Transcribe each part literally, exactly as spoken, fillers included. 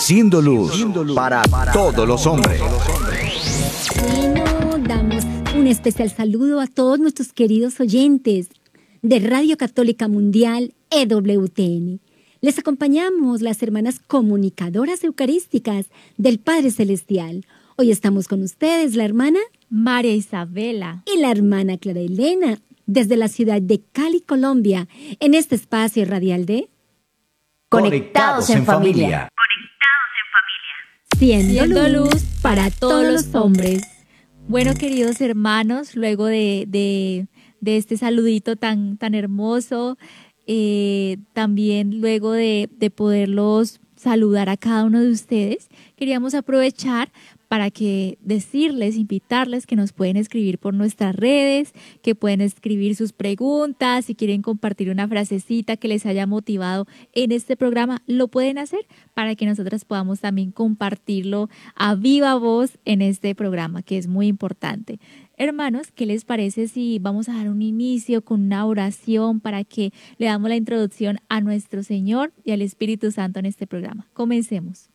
Haciendo luz para todos los hombres. Bueno, damos un especial saludo a todos nuestros queridos oyentes de Radio Católica Mundial E W T N. Les acompañamos las hermanas comunicadoras eucarísticas del Padre Celestial. Hoy estamos con ustedes la hermana María Isabela y la hermana Clara Elena desde la ciudad de Cali, Colombia, en este espacio radial de Conectados en familia. Siendo, Siendo luz luz para todos los hombres. Bueno, queridos hermanos, luego de, de, de este saludito tan, tan hermoso, eh, también luego de, de poderlos saludar a cada uno de ustedes, queríamos aprovechar para que decirles, invitarles que nos pueden escribir por nuestras redes, que pueden escribir sus preguntas, si quieren compartir una frasecita que les haya motivado en este programa, lo pueden hacer para que nosotras podamos también compartirlo a viva voz en este programa, que es muy importante. Hermanos, ¿qué les parece si vamos a dar un inicio con una oración para que le damos la introducción a nuestro Señor y al Espíritu Santo en este programa? Comencemos.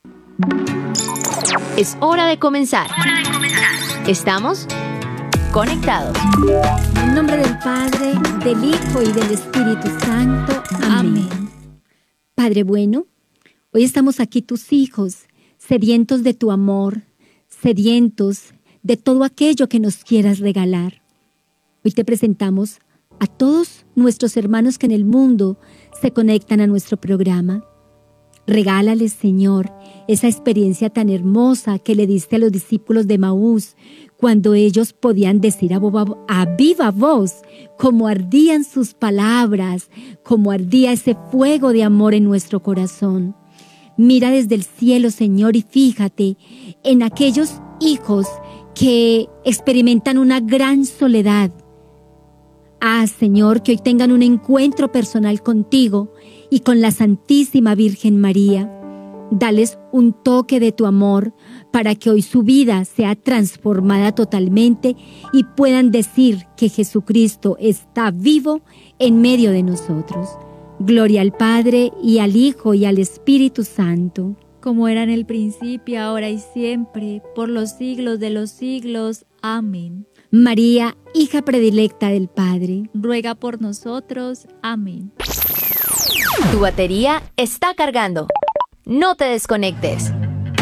Es hora de comenzar. Estamos conectados. En el nombre del Padre, del Hijo y del Espíritu Santo. Amén. Amén. Padre bueno, hoy estamos aquí tus hijos, sedientos de tu amor, sedientos de todo aquello que nos quieras regalar. Hoy te presentamos a todos nuestros hermanos que en el mundo se conectan a nuestro programa. Regálales, Señor, esa experiencia tan hermosa que le diste a los discípulos de Emaús, cuando ellos podían decir a, boba, a viva voz cómo ardían sus palabras, cómo ardía ese fuego de amor en nuestro corazón. Mira desde el cielo, Señor, y fíjate en aquellos hijos que experimentan una gran soledad. Ah, Señor, que hoy tengan un encuentro personal contigo y con la Santísima Virgen María. Dales un toque de tu amor para que hoy su vida sea transformada totalmente y puedan decir que Jesucristo está vivo en medio de nosotros. Gloria al Padre y al Hijo y al Espíritu Santo. Como era en el principio, ahora y siempre, por los siglos de los siglos. Amén. María, hija predilecta del Padre, Ruega por nosotros. Amén. Tu batería está cargando. No te desconectes.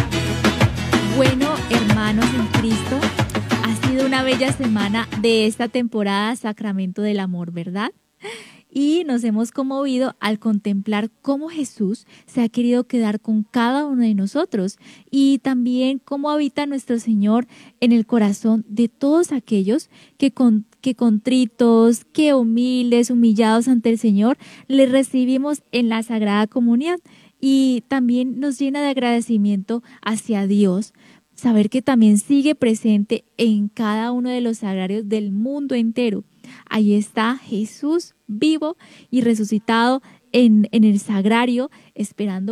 Bueno, hermanos en Cristo, ha sido una bella semana de esta temporada Sacramento del Amor, ¿verdad? Y nos hemos conmovido al contemplar cómo Jesús se ha querido quedar con cada uno de nosotros y también cómo habita nuestro Señor en el corazón de todos aquellos que, con, que contritos, que humildes, humillados ante el Señor, le recibimos en la Sagrada Comunión. Y también nos llena de agradecimiento hacia Dios, saber que también sigue presente en cada uno de los sagrarios del mundo entero. Ahí está Jesús vivo y resucitado en, en el sagrario, esperando